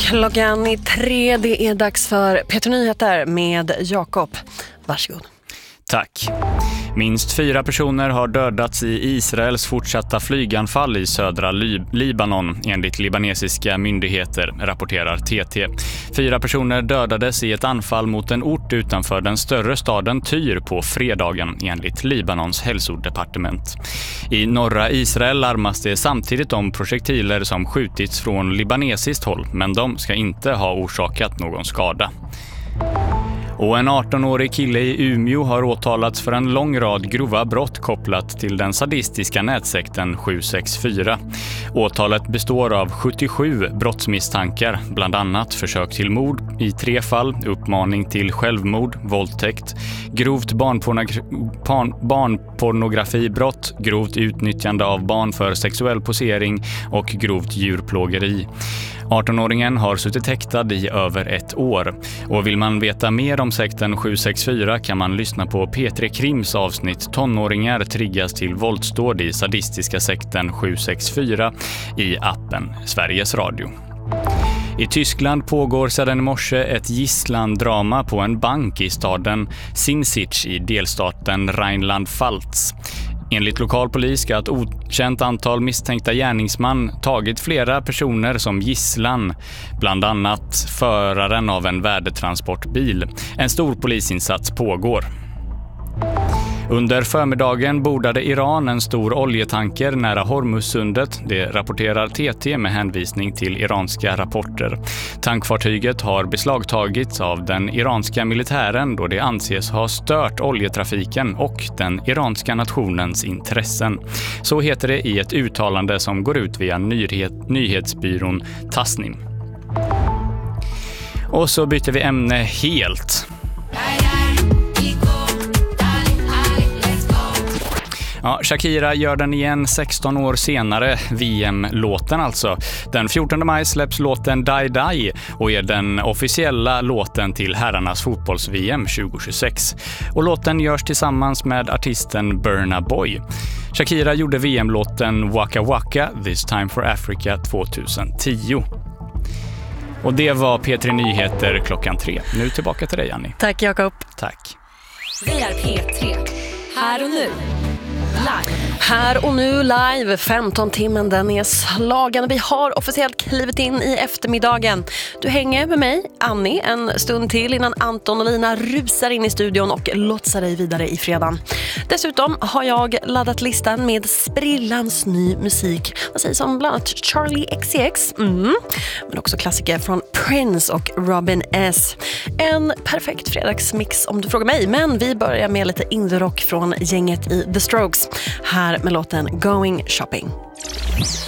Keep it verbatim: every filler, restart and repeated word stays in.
Klockan är tre, det är dags för P tre Nyheter med Jakob. Varsågod. Tack. Minst fyra personer har dödats i Israels fortsatta flyganfall i södra Libanon, enligt libanesiska myndigheter, rapporterar T T. Fyra personer dödades i ett anfall mot en ort utanför den större staden Tyr på fredagen, enligt Libanons hälsodepartement. I norra Israel larmas det samtidigt om projektiler som skjutits från libanesiskt håll, men de ska inte ha orsakat någon skada. Och en arton-årig kille i Umeå har åtalats för en lång rad grova brott kopplat till den sadistiska nätsekten sju sex fyra. Åtalet består av sjuttiosju brottsmisstankar, bland annat försök till mord i tre fall, uppmaning till självmord, våldtäkt, grovt barnpornogra- barnpornografibrott, grovt utnyttjande av barn för sexuell posering och grovt djurplågeri. arton-åringen har suttit häktad i över ett år. Och vill man veta mer om sekten sju sex fyra kan man lyssna på P tre Krims avsnitt Tonåringar triggas till våldsdåd i sadistiska sekten sju sex fyra i appen Sveriges Radio. I Tyskland pågår sedan i morse ett gisslandrama på en bank i staden Sinzig i delstaten Rheinland-Pfalz. Enligt lokal polis ska ett okänt antal misstänkta gärningsman tagit flera personer som gisslan, bland annat föraren av en värdetransportbil. En stor polisinsats pågår. Under förmiddagen bordade Iran en stor oljetanker nära Hormuzsundet. Det rapporterar T T med hänvisning till iranska rapporter. Tankfartyget har beslagtagits av den iranska militären då det anses ha stört oljetrafiken och den iranska nationens intressen. Så heter det i ett uttalande som går ut via nyhet, nyhetsbyrån Tasnim. Och så byter vi ämne helt. Ja, Shakira gör den igen sexton år senare, V M-låten alltså. Den fjortonde maj släpps låten Die Die och är den officiella låten till herrarnas fotbolls-V M tjugohundratjugosex. Och låten görs tillsammans med artisten Burna Boy. Shakira gjorde V M-låten Waka Waka This Time for Africa tjugohundratio. Och det var P tre Nyheter klockan tre. Nu tillbaka till dig, Annie. Tack, Jakob. Tack. Vi är P tre. Här och nu. Live. Här och nu live, femton timmen den är slagen. Vi har officiellt klivit in i eftermiddagen. Du hänger med mig, Annie, en stund till innan Anton och Lina rusar in i studion och lotsar dig vidare i fredagen. Dessutom har jag laddat listan med sprillans ny musik. Vad sägs om bland annat Charlie X C X, mm. men också klassiker från Prince och Robin S. En perfekt fredagsmix om du frågar mig, men vi börjar med lite indie-rock från gänget i The Strokes. Här med låten Going Shopping.